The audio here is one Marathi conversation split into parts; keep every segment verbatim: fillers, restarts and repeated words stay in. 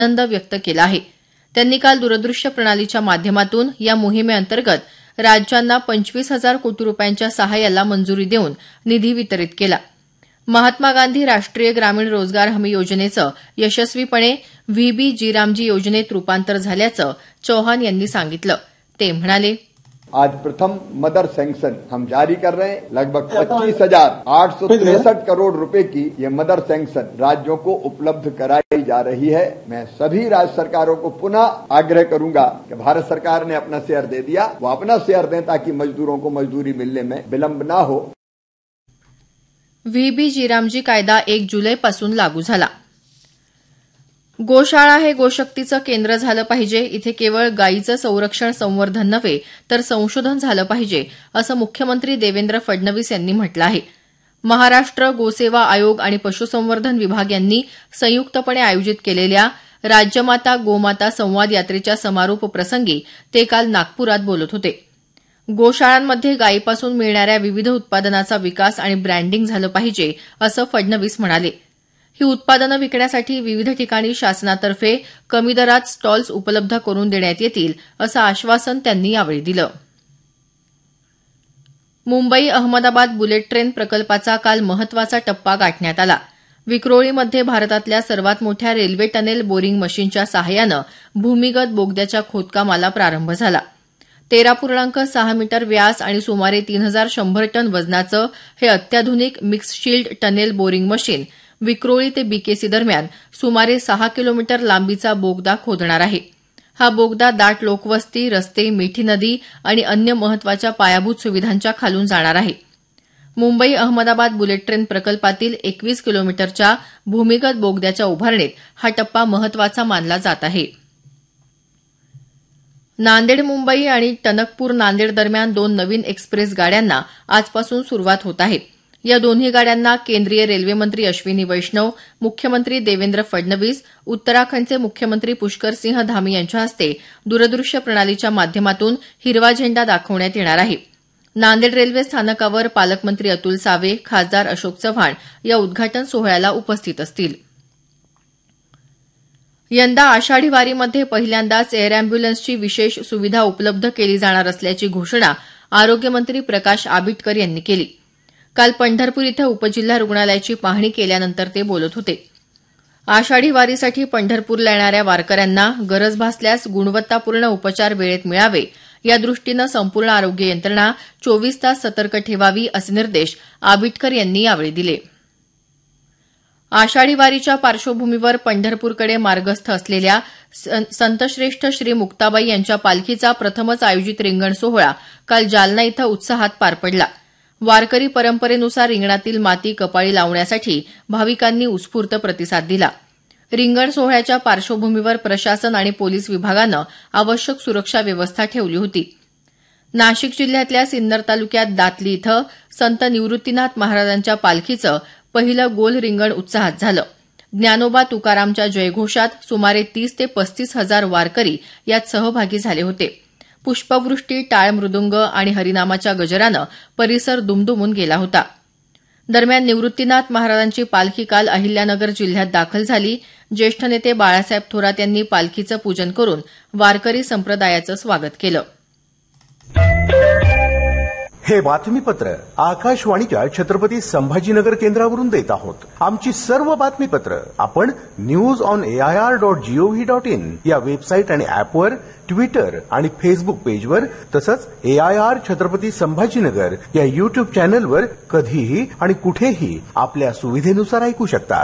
आनंद व्यक्त केला आहे. त्यांनी काल दूरदृश्य प्रणालीच्या माध्यमातून या मोहिमेअंतर्गत राज्यांना पंचवीस हजार कोटी रुपयांच्या सहाय्याला मंजुरी देऊन निधी वितरित केला. महात्मा गांधी राष्ट्रीय ग्रामीण रोजगार हमी योजनेचं यशस्वीपणे व्हीबी जीरामजी योजनेत रूपांतर झाल्याचं चौहान यांनी सांगितलं. ते म्हणाले, आज प्रथम मदर सैंक्शन हम जारी कर रहे हैं. लगभग पच्चीस हजार आठ सौ तिरसठ करोड़ रुपए की ये मदर सैंक्शन राज्यों को उपलब्ध कराई जा रही है. मैं सभी राज्य सरकारों को पुनः आग्रह करूंगा कि भारत सरकार ने अपना शेयर दे दिया, वो अपना शेयर दें ताकि मजदूरों को मजदूरी मिलने में विलंब न हो. व्हीबी जीरामजी कायदा एक जुलैपासून लागू झाला. गोशाळा हे गोशक्तीचं केंद्र झालं पाहिजे. इथे केवळ गायीचं संरक्षण संवर्धन नव्हे तर संशोधन झालं पाहिजे असं मुख्यमंत्री देवेंद्र फडणवीस यांनी म्हटलं आहे. महाराष्ट्र गोसेवा आयोग आणि पशुसंवर्धन विभाग यांनी संयुक्तपणे आयोजित केलेल्या राज्यमाता गोमाता संवाद यात्रेच्या समारोप प्रसंगी ते काल नागपुरात बोलत होते. गोशाळांमध्ये गायीपासून मिळणाऱ्या विविध उत्पादनाचा विकास आणि ब्रँडिंग झालं पाहिजे असं फडणवीस म्हणाले. ही उत्पादनं विकण्यासाठी विविध ठिकाणी शासनातर्फे कमी दरात स्टॉल्स उपलब्ध करून देण्यात येतील असं आश्वासन त्यांनी यावेळी दिलं. मुंबई अहमदाबाद बुलेट ट्रेन प्रकल्पाचा काल महत्वाचा टप्पा गाठण्यात आला. विक्रोळीमध्ये भारतातल्या सर्वात मोठ्या रेल्वे टनेल बोरिंग मशीनच्या सहाय्यानं भूमिगत बोगद्याच्या खोदकामाला प्रारंभ झाला. तेरा पूर्णांक सहा मीटर व्यास आणि सुमारे तीन हजार शंभर टन वजनाचं हे अत्याधुनिक mix shield tunnel boring machine Vikhroli ते बीकेसी दरम्यान सुमारे सहा किलोमीटर लांबीचा बोगदा खोदणार आहे. हा बोगदा दाट लोकवस्ती, रस्ते, मिठी नदी आणि अन्य महत्वाच्या पायाभूत सुविधांच्या खालून जाणार आहे. मुंबई अहमदाबाद बुलेट ट्रेन प्रकल्पातील एकवीस किलोमीटरच्या भूमिगत बोगद्याच्या उभारणीत हा टप्पा महत्वाचा मानला जात आहे. नांदेड मुंबई आणि टणकपूर नांदेड दरम्यान दोन नवीन एक्सप्रेस गाड्यांना आजपासून सुरुवात होत आहे. या दोन्ही गाड्यांना केंद्रीय रेल्वे मंत्री अश्विनी वैष्णव, मुख्यमंत्री देवेंद्र फडणवीस, उत्तराखंडचे मुख्यमंत्री पुष्करसिंह धामी यांच्या हस्ते दूरदृश्य प्रणालीच्या माध्यमातून हिरवा झेंडा दाखवण्यात येणार आहे. नांदेड रेल्वे स्थानकावर पालकमंत्री अतुल सावे, खासदार अशोक चव्हाण या उद्घाटन सोहळ्याला उपस्थित असतील. यंदा आषाढी वारीमध्ये पहिल्यांदाच एअर अँब्युलन्सची विशेष सुविधा उपलब्ध केली जाणार असल्याची घोषणा आरोग्यमंत्री प्रकाश आबिटकर यांनी केली. काल पंढरपूर इथं उपजिल्हा रुग्णालयाची पाहणी केल्यानंतर ते बोलत होते. आषाढी वारीसाठी पंढरपूरला येणाऱ्या वारकऱ्यांना गरज भासल्यास गुणवत्तापूर्ण उपचार वेळेत मिळावे यादृष्टीनं संपूर्ण आरोग्य यंत्रणा चोवीस तास सतर्क ठेवावी असे निर्देश आबिटकर यांनी यावेळी दिले. आषाढी वारीच्या पार्श्वभूमीवर पंढरपूरकडे मार्गस्थ असलेल्या संतश्रेष्ठ श्री मुक्ताबाई यांच्या पालखीचा प्रथमच आयोजित रिंगण सोहळा काल जालना इथं उत्साहात पार पडला. वारकरी परंपरेनुसार रिंगणातील माती कपाळी लावण्यासाठी भाविकांनी उत्स्फूर्त प्रतिसाद दिला. रिंगण सोहळ्याच्या पार्श्वभूमीवर प्रशासन आणि पोलीस विभागानं आवश्यक सुरक्षा व्यवस्था ठेवली होती. नाशिक जिल्ह्यातल्या सिन्नर तालुक्यात दातली इथं संत निवृत्तीनाथ महाराजांच्या पालखीचं पहिलं गोल रिंगण उत्साहात झालं. ज्ञानोबा तुकारामच्या जयघोषात सुमारे तीस ते पस्तीस हजार वारकरी यात सहभागी झाले होते. पुष्पवृष्टी, टाळ मृदुंग आणि हरिनामाच्या गजरानं परिसर दुमदुमून गेला होता. दरम्यान निवृत्तीनाथ महाराजांची पालखी काल अहिल्यानगर जिल्ह्यात दाखल झाली. ज्येष्ठ नेते बाळासाहेब थोरात यांनी पालखीचं पूजन करून वारकरी संप्रदायाचं स्वागत केलं. हे बातमीपत्र आकाशवाणीच्या छत्रपती संभाजीनगर केंद्रावरून देत आहोत. आमची सर्व बातमीपत्र आपण news on AIR dot G O V dot in या वेबसाईट आणि ऍपवर, ट्विटर आणि फेसबुक पेजवर तसंच एआयआर छत्रपती संभाजीनगर या युट्यूब चॅनलवर कधीही आणि कुठेही आपल्या सुविधेनुसार ऐकू शकता.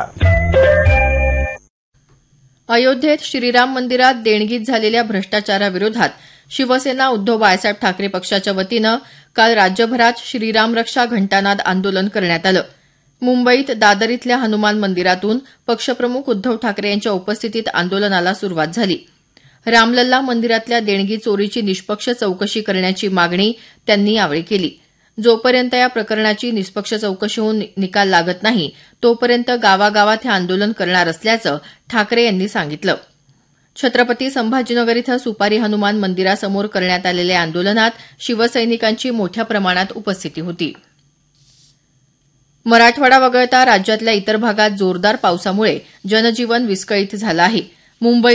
अयोध्येत श्रीराम मंदिरात देणगीत झालेल्या भ्रष्टाचाराविरोधात शिवसेना उद्धव बाळासाहेब ठाकरे पक्षाच्या वतीनं काल राज्यभरात श्रीराम रक्षा घंटानाद आंदोलन करण्यात आलं. मुंबईत दादर इथल्या हनुमान मंदिरातून पक्षप्रमुख उद्धव ठाकरे यांच्या उपस्थितीत आंदोलनाला सुरुवात झाली. रामलल्ला मंदिरातल्या देणगी चोरीची निष्पक्ष चौकशी करण्याची मागणी त्यांनी यावेळी केली. जोपर्यंत या प्रकरणाची निष्पक्ष चौकशी होऊन निकाल लागत नाही तोपर्यंत गावागावात हे आंदोलन करणार असल्याचं ठाकरे यांनी सांगितलं. छत्रपती संभाजीनगर इथं सुपारी हनुमान मंदिरासमोर करण्यात आलेल्या आंदोलनात शिवसैनिकांची मोठ्या प्रमाणात उपस्थिती होती. मराठवाडा वगळता राज्यातल्या इतर भागात जोरदार पावसामुळे जनजीवन विस्कळीत झालं आहे. मुंबई